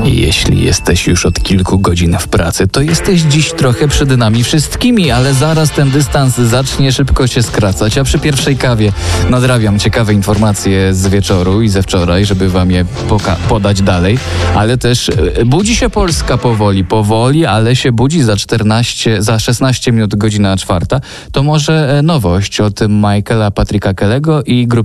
Jeśli jesteś już od kilku godzin w pracy, to jesteś dziś trochę przed nami wszystkimi, ale zaraz ten dystans zacznie szybko się skracać, a przy pierwszej kawie nadrabiam ciekawe informacje z wieczoru i ze wczoraj, żeby wam je podać dalej, ale też budzi się Polska powoli, ale się budzi za 16 minut, godzina 4. To może nowość od Michaela Patricka Kellego i grupy